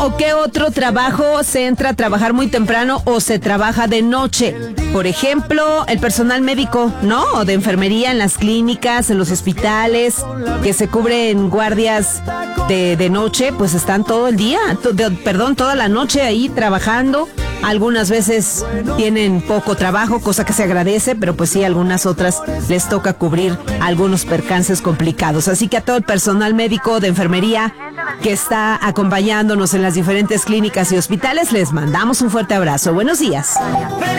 o qué otro trabajo se entra a trabajar muy temprano o se trabaja de noche? Por ejemplo, el personal médico, ¿no? O de enfermería en las clínicas, en los hospitales, que se cubren guardias de noche, pues están todo el día, toda la noche ahí trabajando. Algunas veces tienen poco trabajo, cosa que se agradece, pero pues sí, algunas otras les toca cubrir algunos percances complicados. Así que a todo el personal médico de enfermería que está acompañándonos en las diferentes clínicas y hospitales, les mandamos un fuerte abrazo. Buenos días.